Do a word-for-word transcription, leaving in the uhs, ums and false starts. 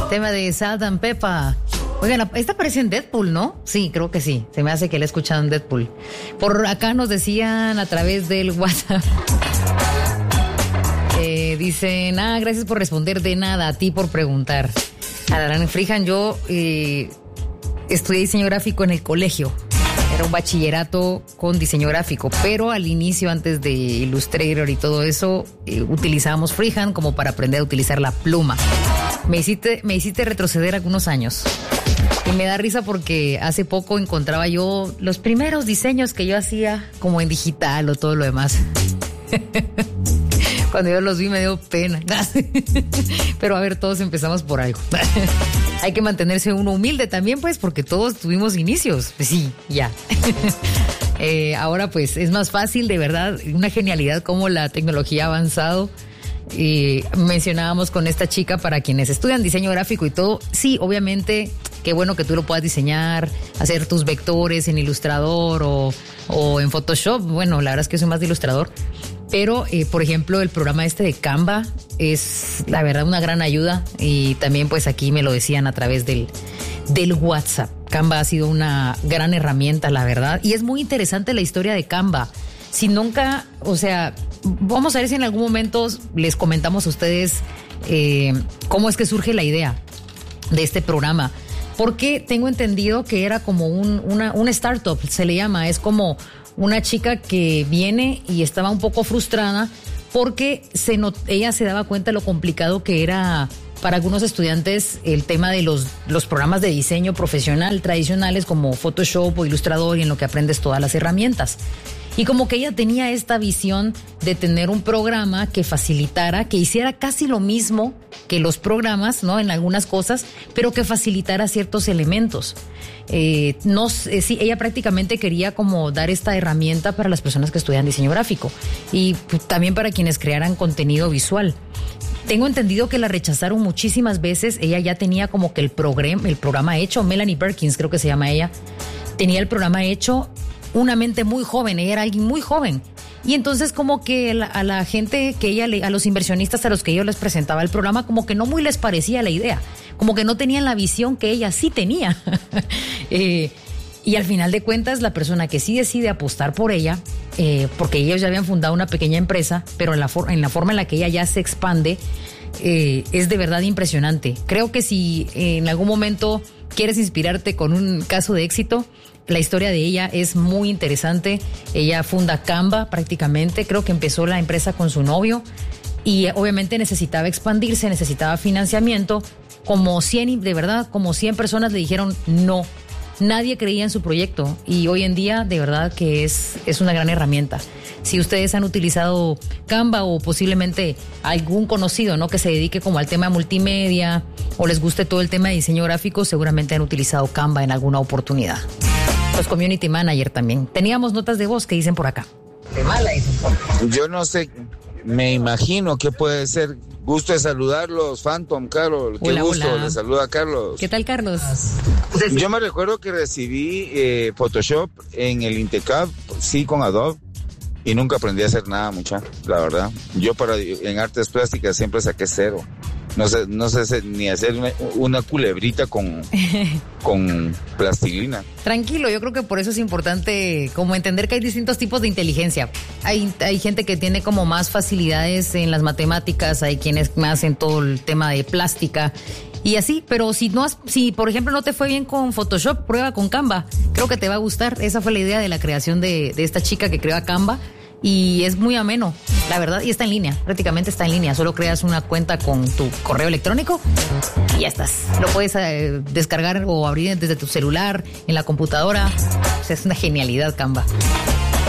Tema de Salt and Pepper. Oigan, esta aparece en Deadpool, ¿no? Sí, creo que sí. Se me hace que la he escuchado en Deadpool. Por acá nos decían a través del WhatsApp. Eh, dicen, ah, gracias por responder. De nada, a ti por preguntar. Adarán Frijan, yo eh, estudié diseño gráfico en el colegio. Era un bachillerato con diseño gráfico, pero al inicio, antes de Illustrator y todo eso, eh, utilizábamos freehand como para aprender a utilizar la pluma. Me hiciste, me hiciste retroceder algunos años. Y me da risa porque hace poco encontraba yo los primeros diseños que yo hacía como en digital o todo lo demás. Cuando yo los vi me dio pena. Pero a ver, todos empezamos por algo. Hay que mantenerse uno humilde también, pues, porque todos tuvimos inicios. Pues sí, ya. eh, ahora, pues, es más fácil, de verdad, una genialidad cómo la tecnología ha avanzado. Y mencionábamos con esta chica, para quienes estudian diseño gráfico y todo, sí, obviamente, qué bueno que tú lo puedas diseñar, hacer tus vectores en Illustrator o, o en Photoshop. Bueno, la verdad es que soy más de Illustrator. Pero, eh, por ejemplo, el programa este de Canva es, la verdad, una gran ayuda. Y también, pues, aquí me lo decían a través del, del WhatsApp. Canva ha sido una gran herramienta, la verdad. Y es muy interesante la historia de Canva. Si nunca, o sea, vamos a ver si en algún momento les comentamos a ustedes eh, cómo es que surge la idea de este programa. Porque tengo entendido que era como un, una, un startup, se le llama. Es como una chica que viene y estaba un poco frustrada porque se not, ella se daba cuenta de lo complicado que era para algunos estudiantes el tema de los, los programas de diseño profesional tradicionales como Photoshop o Illustrator, y en lo que aprendes todas las herramientas. Y como que ella tenía esta visión de tener un programa que facilitara, que hiciera casi lo mismo que los programas, ¿no? En algunas cosas, pero que facilitara ciertos elementos. Eh, no, eh, sí, ella prácticamente quería como dar esta herramienta para las personas que estudian diseño gráfico y pues, también para quienes crearan contenido visual. Tengo entendido que la rechazaron muchísimas veces. Ella ya tenía como que el, programa, el programa hecho. Melanie Perkins, creo que se llama ella. Tenía el programa hecho. Una mente muy joven, ella era alguien muy joven. Y entonces como que la, a la gente que ella, le, a los inversionistas a los que ella les presentaba el programa, como que no muy les parecía la idea. Como que no tenían la visión que ella sí tenía. eh, y al final de cuentas, la persona que sí decide apostar por ella, eh, porque ellos ya habían fundado una pequeña empresa, pero en la, for- en la forma en la que ella ya se expande, eh, es de verdad impresionante. Creo que si eh, en algún momento quieres inspirarte con un caso de éxito, la historia de ella es muy interesante. Ella funda Canva prácticamente. Creo que empezó la empresa con su novio y obviamente necesitaba expandirse, necesitaba financiamiento. Como cien, de verdad, como cien personas le dijeron no. Nadie creía en su proyecto y hoy en día de verdad que es, es una gran herramienta. Si ustedes han utilizado Canva o posiblemente algún conocido, ¿no?, que se dedique como al tema de multimedia o les guste todo el tema de diseño gráfico, seguramente han utilizado Canva en alguna oportunidad. Los community manager también. Teníamos notas de voz que dicen por acá. De mala dicen. Yo no sé, me imagino que puede ser. Gusto de saludarlos, Phantom, Carlos. Qué Hola, gusto, hola. les saluda Carlos. ¿Qué tal, Carlos? Yo me recuerdo que recibí eh, Photoshop en el Intecap, sí, con Adobe, y nunca aprendí a hacer nada, mucha, la verdad. Yo para en artes plásticas siempre saqué cero. No sé, no sé ni hacer una, una culebrita con, con plastilina. Tranquilo, yo creo que por eso es importante como entender que hay distintos tipos de inteligencia. Hay, hay gente que tiene como más facilidades en las matemáticas, hay quienes más en todo el tema de plástica y así, pero si no has, si por ejemplo no te fue bien con Photoshop, prueba con Canva. Creo que te va a gustar. Esa fue la idea de la creación de, de esta chica que creó Canva. Y es muy ameno, la verdad, y está en línea, prácticamente está en línea. Solo creas una cuenta con tu correo electrónico y ya estás. Lo puedes eh, descargar o abrir desde tu celular, en la computadora. O sea, es una genialidad Canva.